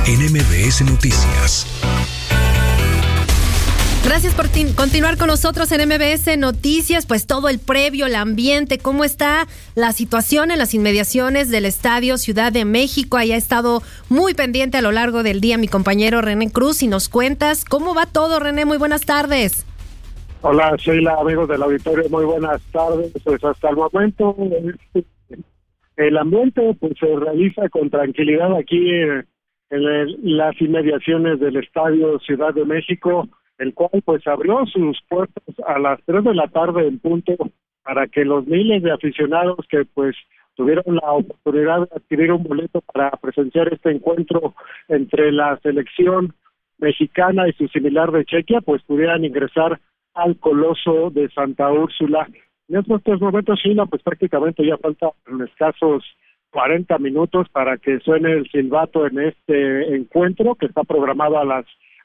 en MBS Noticias. Gracias por continuar con nosotros en MBS Noticias. Pues todo el previo, el ambiente, cómo está la situación en las inmediaciones del Estadio Ciudad de México. Ahí ha estado muy pendiente a lo largo del día mi compañero René Cruz, y nos cuentas cómo va todo. René, muy buenas tardes. Hola, Sheila, amigos del auditorio, muy buenas tardes. Pues hasta el momento el ambiente pues se realiza con tranquilidad aquí en las inmediaciones del Estadio Ciudad de México, el cual pues abrió sus puertas a las 3 de la tarde en punto para que los miles de aficionados que pues tuvieron la oportunidad de adquirir un boleto para presenciar este encuentro entre la selección mexicana y su similar de Chequia, pues pudieran ingresar al Coloso de Santa Úrsula. En estos momentos, Sheila, pues prácticamente ya faltan escasos 40 minutos para que suene el silbato en este encuentro que está programado a las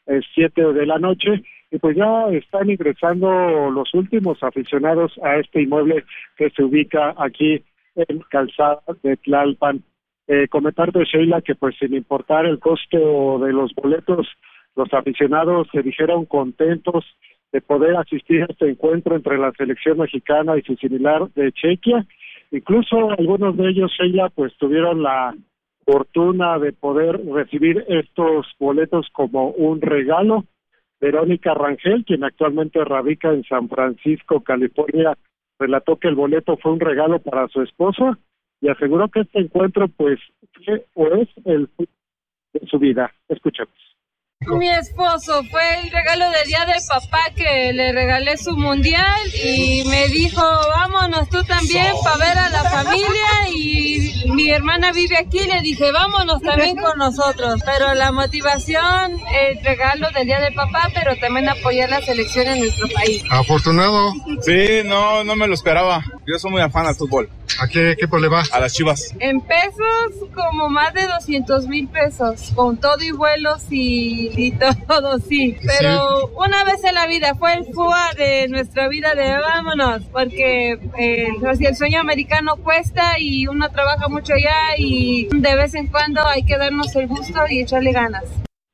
7 de la noche, y pues ya están ingresando los últimos aficionados a este inmueble que se ubica aquí en Calzada de Tlalpan. Comentarte, Sheila, que pues sin importar el costo de los boletos, los aficionados se dijeron contentos de poder asistir a este encuentro entre la selección mexicana y su similar de Chequia. Incluso algunos de ellos, Sheila, pues tuvieron la fortuna de poder recibir estos boletos como un regalo. Verónica Rangel, quien actualmente radica en San Francisco, California, relató que el boleto fue un regalo para su esposa y aseguró que este encuentro pues fue o es el de su vida. Escuchemos. Mi esposo, fue el regalo del Día del Papá, que le regalé su mundial y me dijo, vámonos tú también para ver a la familia, y mi hermana vive aquí, le dije, vámonos también con nosotros. Pero la motivación, el regalo del Día del Papá, pero también apoyar la selección en nuestro país. ¿Afortunado? Sí, no me lo esperaba. Yo soy muy afán al fútbol. ¿A qué equipo le va? A las Chivas. En pesos, como más de 200,000 pesos, con todo y vuelos y todo, sí. Pero una vez en la vida, fue el FUA de nuestra vida de vámonos, porque el sueño americano cuesta y uno trabaja mucho allá, y de vez en cuando hay que darnos el gusto y echarle ganas.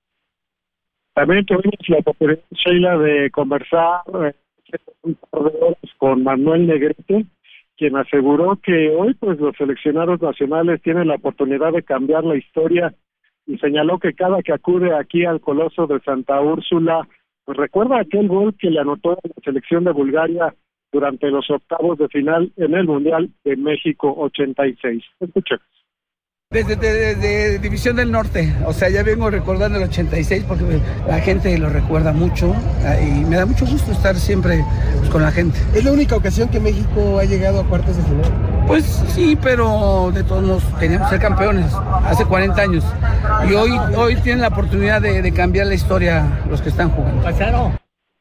También tuvimos la oportunidad, Sheila, de conversar un par de horas con Manuel Negrete, quien aseguró que hoy pues los seleccionados nacionales tienen la oportunidad de cambiar la historia, y señaló que cada que acude aquí al Coloso de Santa Úrsula, pues recuerda aquel gol que le anotó a la selección de Bulgaria durante los octavos de final en el Mundial de México 86. Escuchemos. Desde División del Norte, o sea, ya vengo recordando el 86 porque la gente lo recuerda mucho y me da mucho gusto estar siempre pues, con la gente. ¿Es la única ocasión que México ha llegado a cuartos de final? Pues sí, pero de todos modos teníamos que ser campeones hace 40 años y hoy tienen la oportunidad de cambiar la historia los que están jugando. Claro.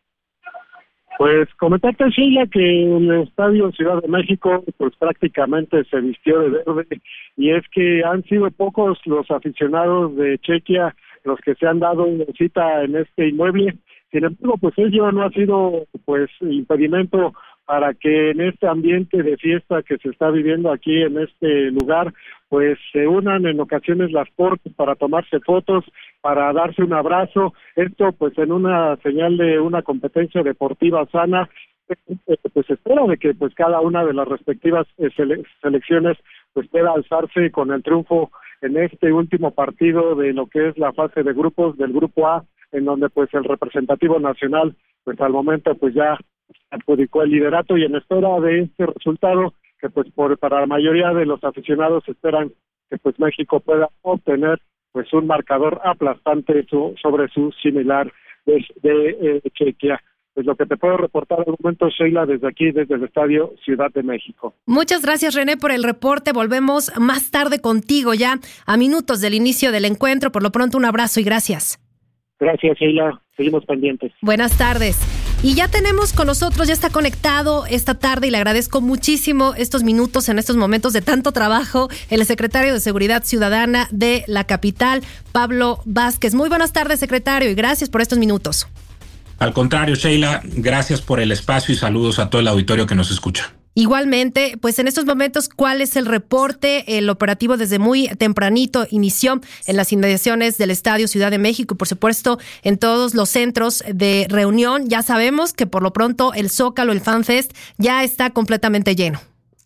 Pues comentarte, Sheila, que el Estadio Ciudad de México pues prácticamente se vistió de verde, y es que han sido pocos los aficionados de Chequia los que se han dado una cita en este inmueble. Sin embargo, pues ello no ha sido pues impedimento para que en este ambiente de fiesta que se está viviendo aquí en este lugar, pues se unan en ocasiones las cortes para tomarse fotos, para darse un abrazo, esto pues en una señal de una competencia deportiva sana. Pues se espera de que pues cada una de las respectivas selecciones pues pueda alzarse con el triunfo en este último partido de lo que es la fase de grupos del Grupo A, en donde pues el representativo nacional pues al momento pues ya adjudicó el liderato, y en espera de este resultado que pues para la mayoría de los aficionados esperan que pues México pueda obtener pues un marcador aplastante sobre su similar de Chequia. Es lo que te puedo reportar al momento, Sheila, desde aquí, desde el Estadio Ciudad de México. Muchas gracias, René, por el reporte. Volvemos más tarde contigo, ya a minutos del inicio del encuentro. Por lo pronto, un abrazo y gracias. Gracias, Sheila. Seguimos pendientes. Buenas tardes. Y ya tenemos con nosotros, ya está conectado esta tarde, y le agradezco muchísimo estos minutos en estos momentos de tanto trabajo, el secretario de Seguridad Ciudadana de la capital, Pablo Vázquez. Muy buenas tardes, secretario, y gracias por estos minutos. Al contrario, Sheila, gracias por el espacio y saludos a todo el auditorio que nos escucha. Igualmente, pues en estos momentos, ¿cuál es el reporte? El operativo desde muy tempranito inició en las inmediaciones del Estadio Ciudad de México y por supuesto en todos los centros de reunión. Ya sabemos que por lo pronto el Zócalo, el FanFest, ya está completamente lleno.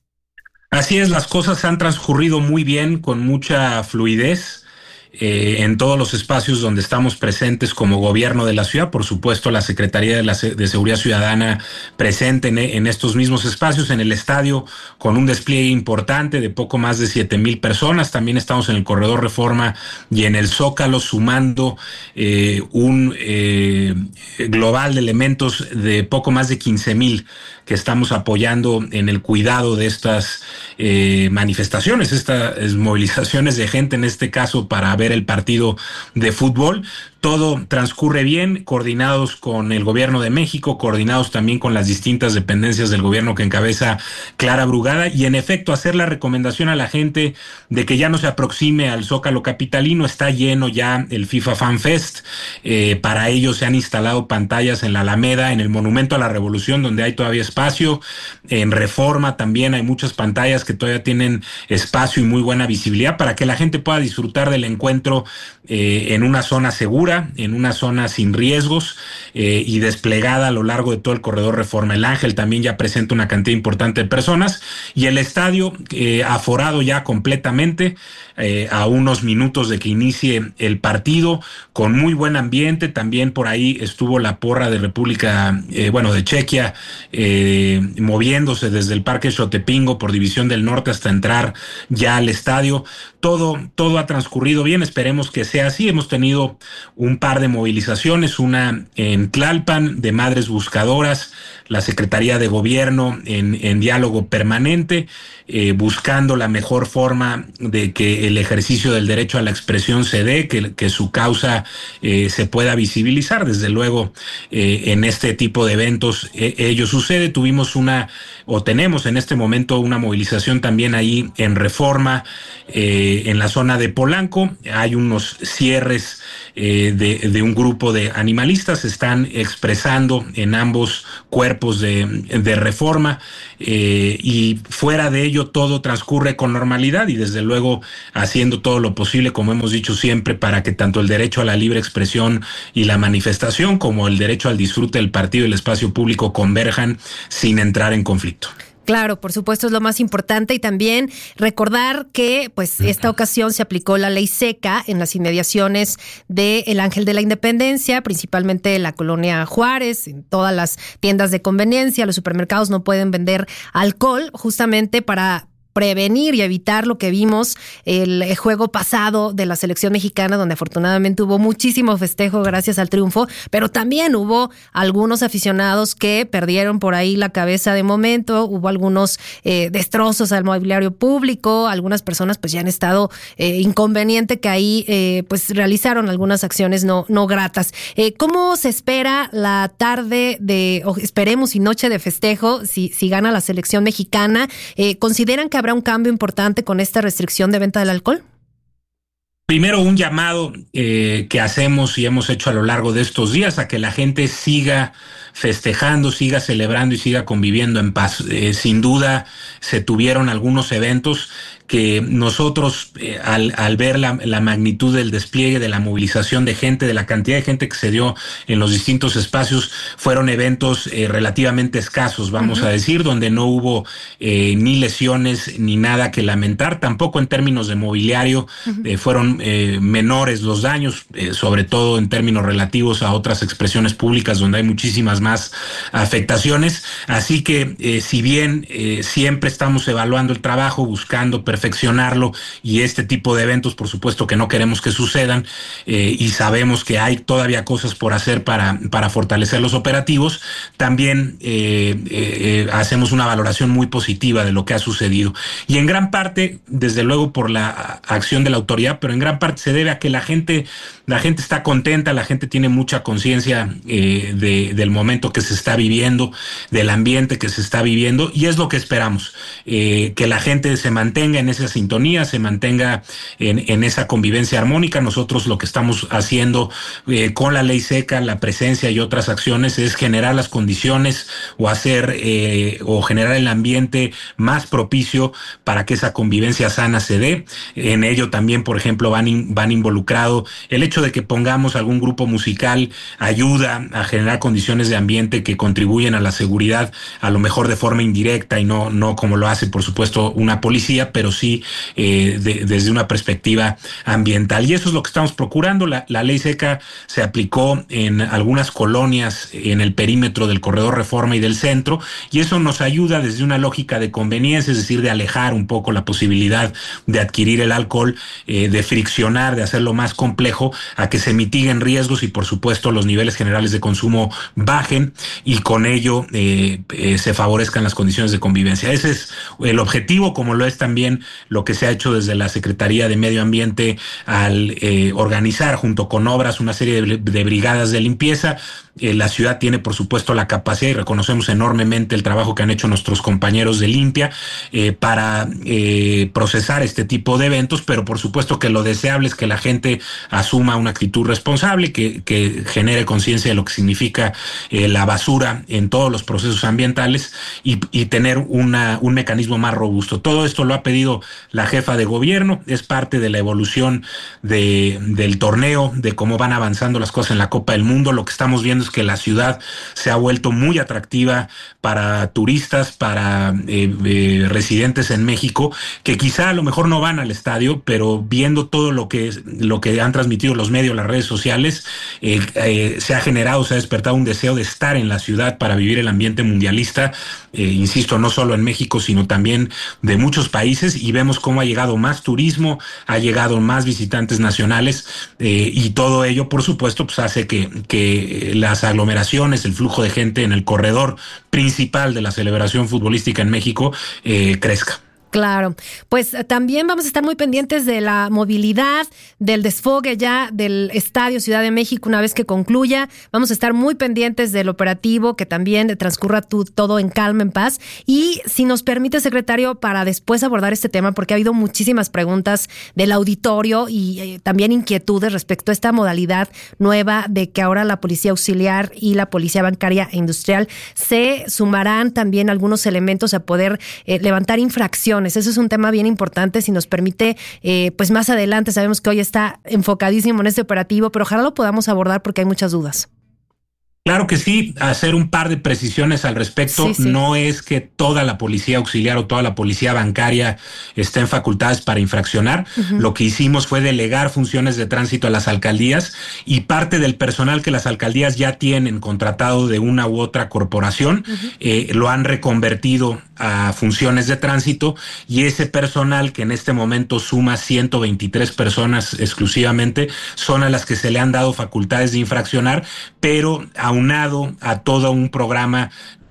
Así es, las cosas han transcurrido muy bien, con mucha fluidez. En todos los espacios donde estamos presentes como gobierno de la ciudad, por supuesto la Secretaría de Seguridad Ciudadana presente en estos mismos espacios, en el estadio con un despliegue importante de poco más de 7,000 personas. También estamos en el Corredor Reforma y en el Zócalo sumando un global de elementos de poco más de 15,000 que estamos apoyando en el cuidado de estas manifestaciones, estas movilizaciones de gente, en este caso para ver el partido de fútbol. Todo transcurre bien, coordinados con el gobierno de México, coordinados también con las distintas dependencias del gobierno que encabeza Clara Brugada, y en efecto hacer la recomendación a la gente de que ya no se aproxime al Zócalo capitalino. Está lleno ya el FIFA Fan Fest. Para ello se han instalado pantallas en la Alameda, en el Monumento a la Revolución, donde hay todavía espacio. En Reforma también hay muchas pantallas que todavía tienen espacio y muy buena visibilidad para que la gente pueda disfrutar del encuentro en una zona segura, en una zona sin riesgos y desplegada a lo largo de todo el Corredor Reforma. El Ángel también ya presenta una cantidad importante de personas, y el estadio aforado ya completamente a unos minutos de que inicie el partido, con muy buen ambiente. También por ahí estuvo la porra de de Chequia, moviéndose desde el Parque Xotepingo por División del Norte hasta entrar ya al estadio. Todo ha transcurrido bien, esperemos que sea así. Hemos tenido un par de movilizaciones, una en Tlalpan de Madres Buscadoras, la Secretaría de Gobierno en diálogo permanente, buscando la mejor forma de que el ejercicio del derecho a la expresión se dé, que su causa se pueda visibilizar. Desde luego, en este tipo de eventos ello sucede. Tenemos en este momento una movilización también ahí en Reforma, en la zona de Polanco. Hay unos cierres de un grupo de animalistas, se están expresando en ambos cuerpos de Reforma, y fuera de ello todo transcurre con normalidad, y desde luego haciendo todo lo posible, como hemos dicho siempre, para que tanto el derecho a la libre expresión y la manifestación como el derecho al disfrute del partido y el espacio público converjan sin entrar en conflicto. Claro, por supuesto, es lo más importante, y también recordar que pues esta ocasión se aplicó la ley seca en las inmediaciones del Ángel de la Independencia, principalmente en la colonia Juárez, en todas las tiendas de conveniencia. Los supermercados no pueden vender alcohol, justamente para prevenir y evitar lo que vimos el juego pasado de la selección mexicana, donde afortunadamente hubo muchísimo festejo gracias al triunfo, pero también hubo algunos aficionados que perdieron por ahí la cabeza de momento. Hubo algunos destrozos al mobiliario público, algunas personas pues ya han estado inconveniente que ahí pues realizaron algunas acciones no gratas. ¿Cómo se espera la tarde esperemos y noche de festejo si gana la selección mexicana? ¿Consideran que habrá un cambio importante con esta restricción de venta del alcohol? Primero, un llamado que hacemos y hemos hecho a lo largo de estos días a que la gente siga festejando, siga celebrando y siga conviviendo en paz. Sin duda se tuvieron algunos eventos que nosotros al ver la magnitud del despliegue, de la movilización de gente, de la cantidad de gente que se dio en los distintos espacios, fueron eventos relativamente escasos, vamos a decir, donde no hubo ni lesiones ni nada que lamentar. Tampoco en términos de mobiliario fueron menores los daños, sobre todo en términos relativos a otras expresiones públicas donde hay muchísimas más afectaciones. Así que si bien siempre estamos evaluando el trabajo, buscando perfeccionarlo, y este tipo de eventos por supuesto que no queremos que sucedan, y sabemos que hay todavía cosas por hacer para fortalecer los operativos, también hacemos una valoración muy positiva de lo que ha sucedido, y en gran parte desde luego por la acción de la autoridad, pero en gran parte se debe a que la gente está contenta, la gente tiene mucha conciencia del momento que se está viviendo, del ambiente que se está viviendo, y es lo que esperamos, que la gente se mantenga en esa sintonía, se mantenga en esa convivencia armónica. Nosotros lo que estamos haciendo con la ley seca, la presencia y otras acciones es generar las condiciones o generar el ambiente más propicio para que esa convivencia sana se dé. En ello también, por ejemplo, van involucrado el hecho de que pongamos algún grupo musical, ayuda a generar condiciones de ambiente que contribuyen a la seguridad, a lo mejor de forma indirecta y no como lo hace, por supuesto, una policía, pero sí desde una perspectiva ambiental. Y eso es lo que estamos procurando. La ley seca se aplicó en algunas colonias en el perímetro del Corredor Reforma y del centro, y eso nos ayuda desde una lógica de conveniencia, es decir, de alejar un poco la posibilidad de adquirir el alcohol, de friccionar, de hacerlo más complejo, a que se mitiguen riesgos y, por supuesto, los niveles generales de consumo bajen y con ello se favorezcan las condiciones de convivencia. Ese es el objetivo, como lo es también lo que se ha hecho desde la Secretaría de Medio Ambiente al organizar junto con obras una serie de brigadas de limpieza. La ciudad tiene, por supuesto, la capacidad, y reconocemos enormemente el trabajo que han hecho nuestros compañeros de limpia para procesar este tipo de eventos, pero por supuesto que lo deseable es que la gente asuma una actitud responsable, que genere conciencia de lo que significa la basura en todos los procesos ambientales y tener un mecanismo más robusto. Todo esto lo ha pedido la jefa de gobierno, es parte de la evolución del torneo, de cómo van avanzando las cosas en la Copa del Mundo. Lo que estamos viendo es que la ciudad se ha vuelto muy atractiva para turistas, para residentes en México, que quizá a lo mejor no van al estadio, pero viendo todo lo que han transmitido los medios, las redes sociales, se ha despertado un deseo de estar en la ciudad para vivir el ambiente mundialista, insisto, no solo en México, sino también de muchos países, y vemos cómo ha llegado más turismo, ha llegado más visitantes nacionales, y todo ello, por supuesto, pues hace que las aglomeraciones, el flujo de gente en el corredor principal de la celebración futbolística en México crezca. Claro, pues también vamos a estar muy pendientes de la movilidad, del desfogue ya del Estadio Ciudad de México una vez que concluya. Vamos a estar muy pendientes del operativo, que también transcurra todo en calma, en paz. Y si nos permite, secretario, para después abordar este tema, porque ha habido muchísimas preguntas del auditorio y también inquietudes respecto a esta modalidad nueva de que ahora la Policía Auxiliar y la Policía Bancaria e Industrial se sumarán también algunos elementos a poder levantar infracciones. Eso es un tema bien importante, si nos permite, pues más adelante. Sabemos que hoy está enfocadísimo en este operativo, pero ojalá lo podamos abordar porque hay muchas dudas. Claro que sí, hacer un par de precisiones al respecto. Sí. No es que toda la policía auxiliar o toda la policía bancaria esté en facultades para infraccionar. Uh-huh. Lo que hicimos fue delegar funciones de tránsito a las alcaldías, y parte del personal que las alcaldías ya tienen contratado de una u otra corporación, uh-huh, lo han reconvertido a funciones de tránsito, y ese personal, que en este momento suma 123 personas exclusivamente, son a las que se le han dado facultades de infraccionar, pero aunado a todo un programa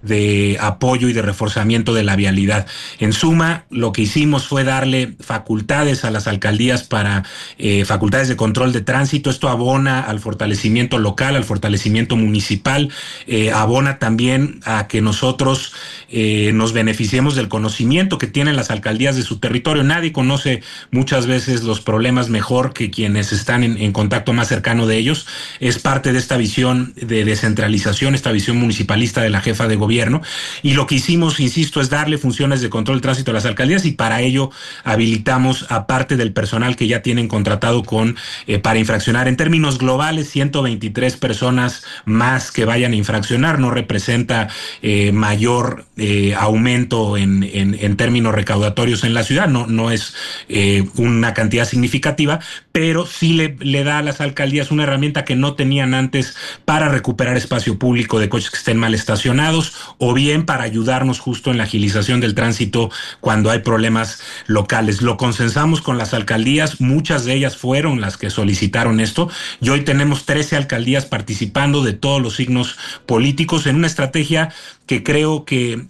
de apoyo y de reforzamiento de la vialidad. En suma, lo que hicimos fue darle facultades a las alcaldías para facultades de control de tránsito. Esto abona al fortalecimiento local, al fortalecimiento municipal, abona también a que nosotros nos beneficiemos del conocimiento que tienen las alcaldías de su territorio. Nadie conoce muchas veces los problemas mejor que quienes están en contacto más cercano de ellos. Es parte de esta visión de descentralización, esta visión municipalista de la jefa de gobierno. Y lo que hicimos, insisto, es darle funciones de control de tránsito a las alcaldías, y para ello habilitamos a parte del personal que ya tienen contratado para infraccionar. En términos globales, 123 personas más que vayan a infraccionar. No representa mayor aumento en términos recaudatorios en la ciudad, no es una cantidad significativa, pero sí le da a las alcaldías una herramienta que no tenían antes para recuperar espacio público de coches que estén mal estacionados, o bien para ayudarnos justo en la agilización del tránsito cuando hay problemas locales. Lo consensamos con las alcaldías, muchas de ellas fueron las que solicitaron esto, y hoy tenemos 13 alcaldías participando de todos los signos políticos en una estrategia que creo que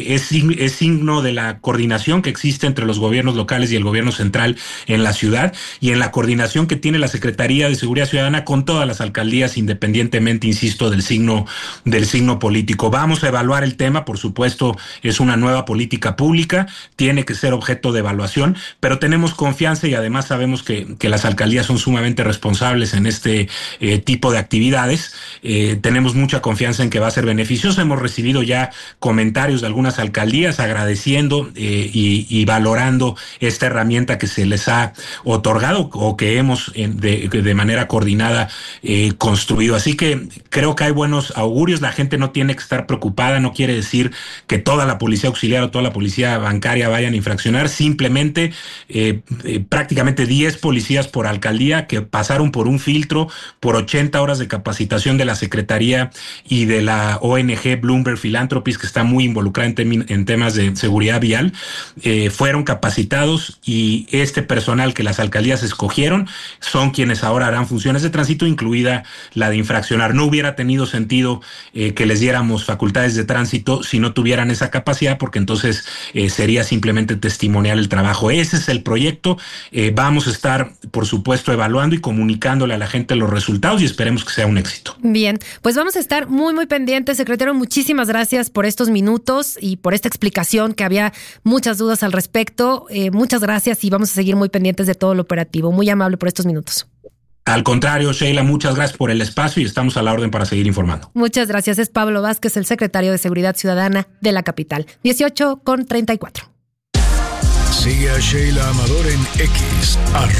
es signo de la coordinación que existe entre los gobiernos locales y el gobierno central en la ciudad, y en la coordinación coordinación que tiene la Secretaría de Seguridad Ciudadana con todas las alcaldías, independientemente, insisto, del signo político. Vamos a evaluar el tema, por supuesto, es una nueva política pública, tiene que ser objeto de evaluación, pero tenemos confianza y además sabemos que las alcaldías son sumamente responsables en este tipo de actividades. Tenemos mucha confianza en que va a ser beneficioso. Hemos recibido ya comentarios de algunas alcaldías agradeciendo y valorando esta herramienta que se les ha otorgado o que hemos de manera coordinada construido. Así que creo que hay buenos augurios. La gente no tiene que estar preocupada, no quiere decir que toda la policía auxiliar o toda la policía bancaria vayan a infraccionar, simplemente prácticamente 10 policías por alcaldía que pasaron por un filtro, por 80 horas de capacitación de la Secretaría y de la ONG Bloomberg Philanthropies, que está muy involucrada en temas de seguridad vial, fueron capacitados y este personal que las alcaldías escogieron son quienes ahora harán funciones de tránsito, incluida la de infraccionar. No hubiera tenido sentido que les diéramos facultades de tránsito si no tuvieran esa capacidad, porque entonces sería simplemente testimonial el trabajo. Ese es el proyecto. Vamos a estar, por supuesto, evaluando y comunicándole a la gente los resultados y esperemos que sea un éxito. Bien, pues vamos a estar muy, muy pendientes. Secretario, muchísimas gracias por estos minutos y por esta explicación, que había muchas dudas al respecto. Muchas gracias y vamos a seguir muy pendientes de todo lo operativo. Muy amable por estos minutos. Al contrario, Sheila, muchas gracias por el espacio y estamos a la orden para seguir informando. Muchas gracias. Es Pablo Vázquez, el secretario de Seguridad Ciudadana de la capital. 18:34. Sigue a Sheila Amador en X,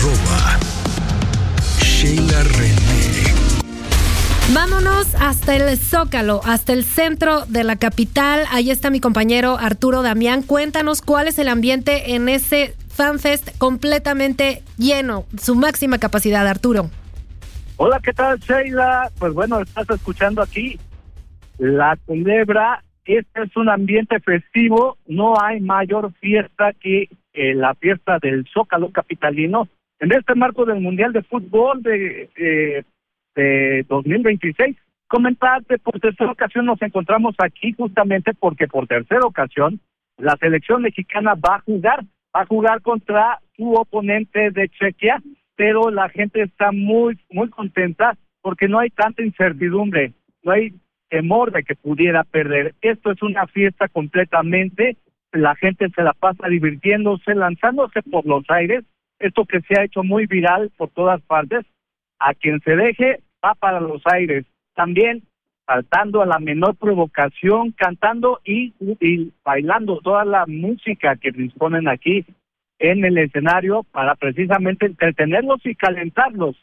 @Sheila René. Vámonos hasta el Zócalo, hasta el centro de la capital. Ahí está mi compañero Arturo Damián. Cuéntanos cuál es el ambiente en ese FanFest completamente lleno, su máxima capacidad, Arturo. Hola, ¿qué tal, Sheila? Pues bueno, estás escuchando aquí La Culebra. Este es un ambiente festivo. No hay mayor fiesta que la fiesta del Zócalo capitalino. En este marco del Mundial de Fútbol de 2026, comentarte, por tercera ocasión nos encontramos aquí justamente porque por tercera ocasión la selección mexicana va a jugar contra su oponente de Chequia, pero la gente está muy, muy contenta porque no hay tanta incertidumbre, no hay temor de que pudiera perder. Esto es una fiesta completamente, la gente se la pasa divirtiéndose, lanzándose por los aires, esto que se ha hecho muy viral por todas partes. A quien se deje va para los aires, también saltando a la menor provocación, cantando y bailando toda la música que disponen aquí en el escenario para precisamente entretenerlos y calentarlos